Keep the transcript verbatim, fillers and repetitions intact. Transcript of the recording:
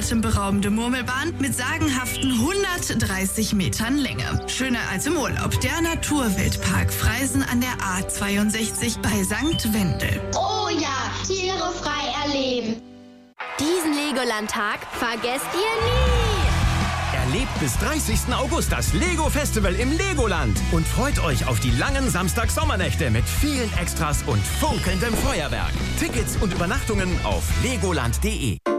atemberaubende Murmelbahn mit sagenhaften hundertdreißig Metern Länge. Schöner als im Urlaub, der Naturwildpark Freisen an der A zweiundsechzig bei Sankt Wendel. Oh ja, Tiere frei erleben. Diesen Legoland-Tag vergesst ihr nie. Erlebt bis dreißigsten August das Lego-Festival im Legoland und freut euch auf die langen Samstag-Sommernächte mit vielen Extras und funkelndem Feuerwerk. Tickets und Übernachtungen auf legoland punkt de.